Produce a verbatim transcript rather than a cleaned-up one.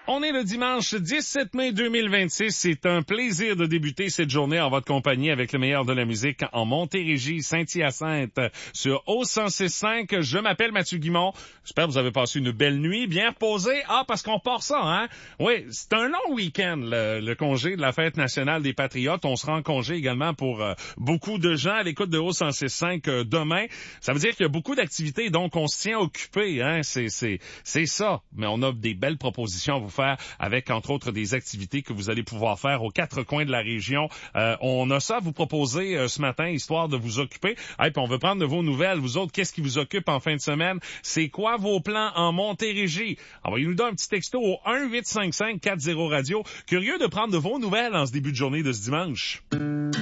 On est le dimanche dix-sept mai deux mille vingt-six. C'est un plaisir de débuter cette journée en votre compagnie avec le meilleur de la musique en Montérégie, Saint-Hyacinthe, sur O cent six cinq. Je m'appelle Mathieu Guimond. J'espère que vous avez passé une belle nuit, bien reposée. Ah, parce qu'on part ça, hein? Oui, c'est un long week-end, le, le congé de la Fête nationale des Patriotes. On sera en congé également pour euh, beaucoup de gens à l'écoute de O cent six cinq euh, demain. Ça veut dire qu'il y a beaucoup d'activités, donc on se tient occupé, hein? C'est, c'est, c'est ça. Mais on a des belles propositions à vous faire avec, entre autres, des activités que vous allez pouvoir faire aux quatre coins de la région. Euh, on a ça à vous proposer euh, ce matin, histoire de vous occuper. Et puis on veut prendre de vos nouvelles. Vous autres, qu'est-ce qui vous occupe en fin de semaine? C'est quoi vos plans en Montérégie? Envoyez-nous donc un petit texto au un huit cinq cinq quatre zéro radio. Curieux de prendre de vos nouvelles en ce début de journée de ce dimanche.